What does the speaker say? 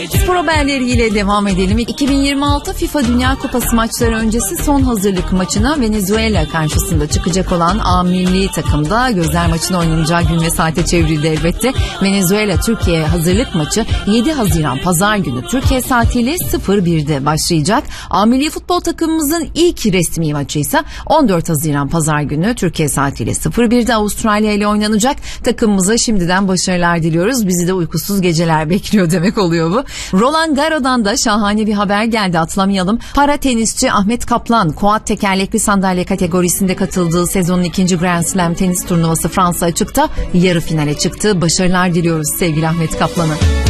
Spor haberleriyle devam edelim. 2026 FIFA Dünya Kupası maçları öncesi son hazırlık maçına Venezuela karşısında çıkacak olan A milli takımda gözler maçın oynanacağı gün ve saate çevrildi elbette. Venezuela-Türkiye hazırlık maçı 7 Haziran Pazar günü Türkiye saatiyle 01'de başlayacak. A milli futbol takımımızın ilk resmi maçı ise 14 Haziran Pazar günü Türkiye saatiyle 01'de Avustralya ile oynanacak. Takımımıza şimdiden başarılar diliyoruz. Bizi de uykusuz geceler bekliyor demek oluyor bu. Roland Garros'dan da şahane bir haber geldi, atlamayalım. Para tenisçi Ahmet Kaplan, quad tekerlekli sandalye kategorisinde katıldığı sezonun 2. Grand Slam tenis turnuvası Fransa Açık'ta yarı finale çıktı. Başarılar diliyoruz sevgili Ahmet Kaplan'a.